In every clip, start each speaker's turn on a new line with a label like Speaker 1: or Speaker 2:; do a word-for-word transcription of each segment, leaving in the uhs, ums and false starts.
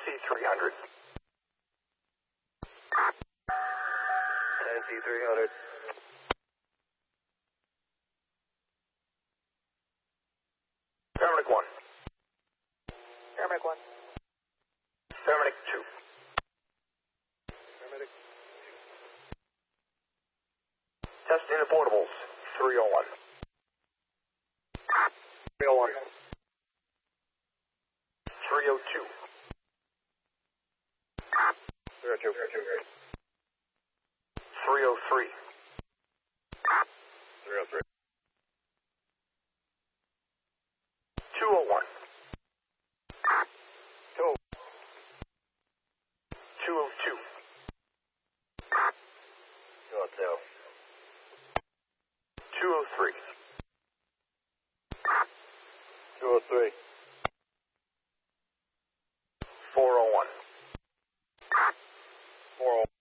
Speaker 1: C three hundred.
Speaker 2: ten C three hundred.
Speaker 1: Paramedic one.
Speaker 2: Paramedic one.
Speaker 1: Paramedic two.
Speaker 2: Paramedic.
Speaker 1: Testing the portables. three oh one.
Speaker 2: three oh one.
Speaker 1: three oh two.
Speaker 2: three oh two.
Speaker 1: three oh three.
Speaker 2: three oh three.
Speaker 1: two oh one.
Speaker 2: two.
Speaker 1: two oh two.
Speaker 2: two oh two.
Speaker 1: two oh three.
Speaker 2: two oh three.
Speaker 1: four oh one.
Speaker 2: four oh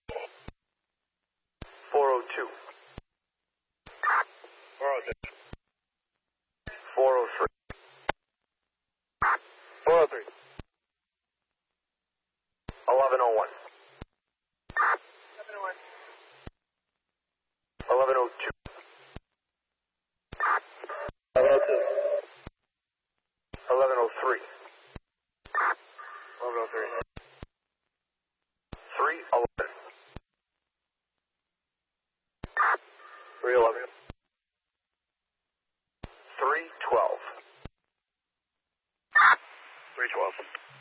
Speaker 1: four oh two.
Speaker 2: four oh two.
Speaker 1: four oh three.
Speaker 2: four oh three.
Speaker 1: eleven oh one. eleven oh two.
Speaker 2: eleven oh two.
Speaker 1: eleven oh three.
Speaker 2: eleven oh three.
Speaker 1: three eleven.
Speaker 2: three eleven.
Speaker 1: three twelve.
Speaker 2: three twelve.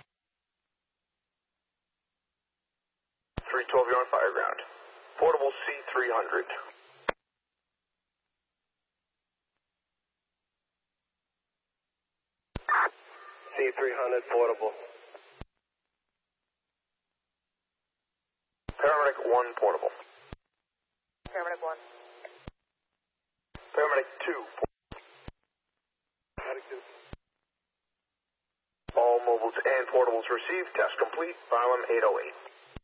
Speaker 1: three twelve, you're on fire ground. Portable C three hundred.
Speaker 2: C three hundred portable.
Speaker 1: Paramedic one portable.
Speaker 3: Paramedic one.
Speaker 1: Paramedic two.
Speaker 2: Paramedic two.
Speaker 1: All mobiles and portables received. Test complete. File eight oh eight.